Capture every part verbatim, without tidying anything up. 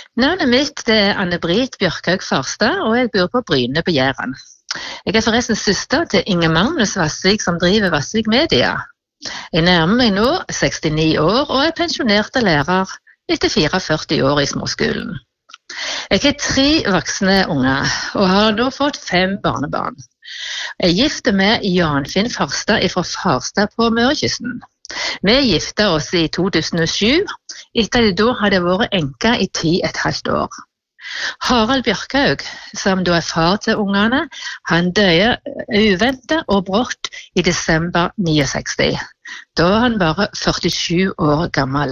Navnet mitt det er Anne-Britt Bjørkhaug Farstad, og jeg bor på Bryne på Jæren. Jeg er forresten søster til Inge Magnus Vassvik, som driver Vassvik Media. Jeg nærmer meg nå sekstini år, og er pensjonert lærer etter fireogførti år i småskolen. Jeg har tre voksne unger, og har nå fått fem barnebarn. Jeg gifter med Jan Finn Farstad fra Farstad på Mørekysten. Vi giftet oss i to tusen og sju, etter at da hadde vært enke i ti og et halvt år. Harald Bjørkhaug, som da er far til ungene, han døde uventet og brått i desember sekstini. Da var han bare førtisju år gammel.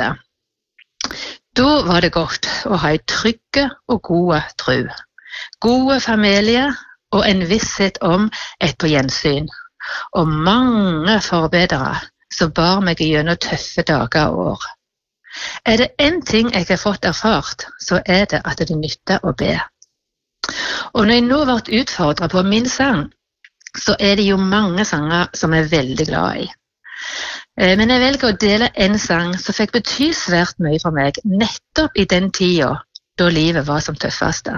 Da var det godt å ha en trygge og gode tro, gode familie og en visshet om et på gjensyn, og mange forbedere som bar meg gjennom tøffe dager og år. Er det en ting jeg har fått erfart, så er det at det nytter å be. Og når jeg nå ble utfordret på min sang, så er det jo mange sanger som jeg er veldig glad i. Men jeg velger å dele en sang som fikk bety svært mye for meg, nettopp i den tida da livet var som tøffest.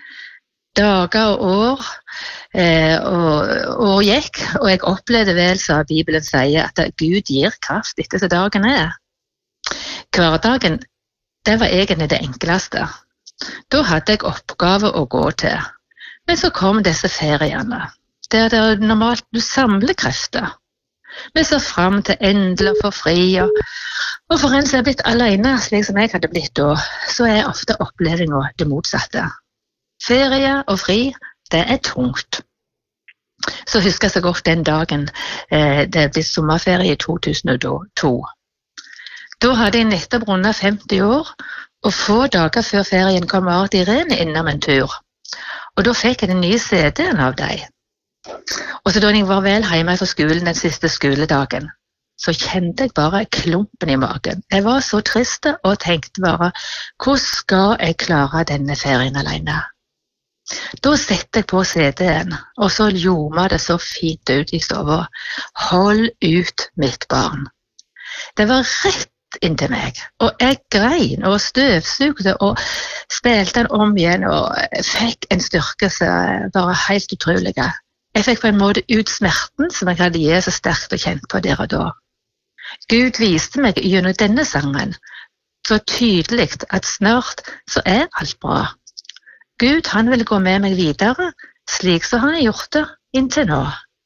Dager og år, eh, og år gikk, og jeg opplevde vel, som Bibelen sier, at Gud gir kraft etter som dagen er. Hverdagen, det var egentlig det enkleste. Da hadde jeg oppgave å gå til. Men så kom disse feriene, der det normalt du samler krefter. Vi så frem til endelig å få fri, og, og for en som er blitt alene, slik som jeg hadde blitt da, så er ofte opplevelsen det motsatte. Ferie og fri, det er tungt. Så husker jeg så godt den dagen eh, det ble sommerferie i to tusen og to. Da hadde jeg nettopp rundet femti år, og få dager før ferien kom Art Irene innom en tur. Og da fikk jeg den nye C D-en av deg. Og så da jeg var vel hjemme fra skolen den siste skoledagen, så kjente jeg bare klumpen i magen. Jeg var så trist og tenkte bare, hvordan skal jeg klare denne ferien alene? Da sette jeg på C D-en, og så ljoma det så fint ut i stua. Hold ut, mitt barn. Det var rett inntil meg, og jeg grein og støvsugde og spilte den om igjen, og fikk en styrke som var helt utrolig. Jeg fikk på en måte ut smerten som jeg hadde gitt så sterkt og kjent på der og da. Gud viste meg gjennom denne sangen så tydelig at snart så er alt bra. Gud, han vil gå med meg videre, slik som han har gjort det inntil nå.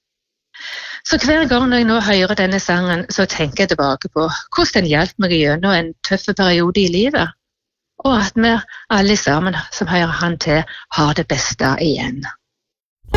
Så hver gang når jeg nå hører denne sangen, så tenker jeg tilbake på hvordan den hjalp meg gjennom en tøff periode i livet, og at vi alle sammen som hører han til har det beste igjen.